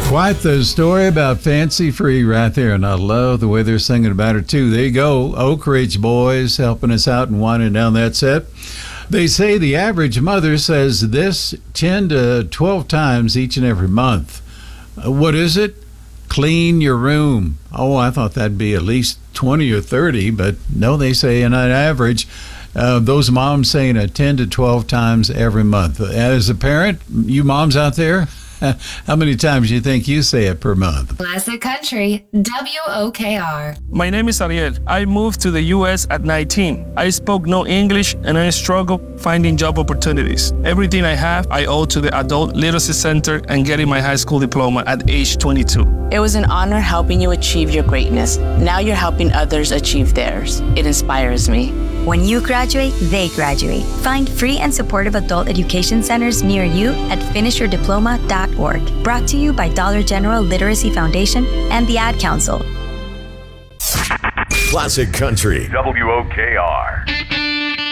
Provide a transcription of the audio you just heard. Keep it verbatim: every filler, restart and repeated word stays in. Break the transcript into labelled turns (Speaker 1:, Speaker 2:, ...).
Speaker 1: Quite the story about Fancy Free right there, and I love the way they're singing about her too. There you go, Oak Ridge Boys helping us out and winding down that set. They say the average mother says this ten to twelve times each and every month. Uh, what is it? Clean your room. Oh, I thought that'd be at least twenty or thirty, but no, they say on an average, uh, those moms saying it ten to twelve times every month. As a parent, you moms out there, how many times do you think you say it per month?
Speaker 2: Classic Country, W O K R.
Speaker 3: My name is Ariel. I moved to the U S at nineteen. I spoke no English and I struggled finding job opportunities. Everything I have, I owe to the Adult Literacy Center and getting my high school diploma at age twenty-two.
Speaker 4: It was an honor helping you achieve your greatness. Now you're helping others achieve theirs. It inspires me.
Speaker 5: When you graduate, they graduate. Find free and supportive adult education centers near you at finish your diploma dot org. Brought to you by Dollar General Literacy Foundation and the Ad Council.
Speaker 6: Classic Country. W O K R.